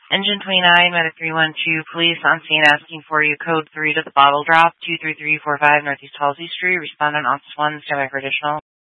Engine 29, Medic 312, police on scene asking for you, code 3 to the bottle drop, 23345 Northeast Halsey Street, respondent office 1, standby for additional.